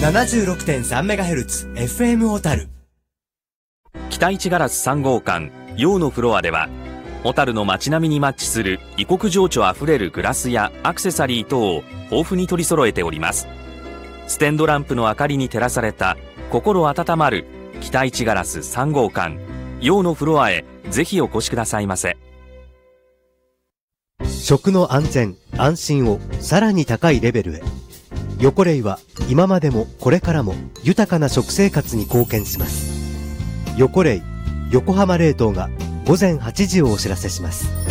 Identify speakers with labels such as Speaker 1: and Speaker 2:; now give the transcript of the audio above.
Speaker 1: 76.3MHz FM 小樽。
Speaker 2: 北一ガラス3号館陽のフロアでは、小樽の街並みにマッチする異国情緒あふれるグラスやアクセサリー等を豊富に取り揃えております。ステンドランプの明かりに照らされた心温まる北一ガラス3号館陽のフロアへぜひお越しくださいませ。
Speaker 3: 食の安全安心をさらに高いレベルへ。横レイは今までもこれからも豊かな食生活に貢献します。横レイ横浜冷凍が午前8時をお知らせします。